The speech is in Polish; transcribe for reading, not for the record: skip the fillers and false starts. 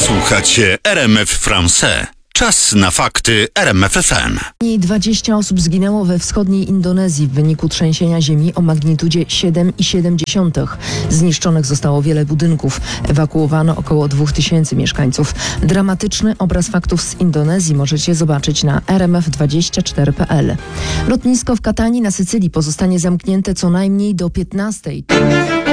Słuchacie RMF Français. Czas na fakty RMF FM. 20 osób zginęło we wschodniej Indonezji w wyniku trzęsienia ziemi o magnitudzie 7,7. Zniszczonych zostało wiele budynków. Ewakuowano około 2000 mieszkańców. Dramatyczny obraz faktów z Indonezji możecie zobaczyć na rmf24.pl. Lotnisko w Katanii na Sycylii pozostanie zamknięte co najmniej do 15.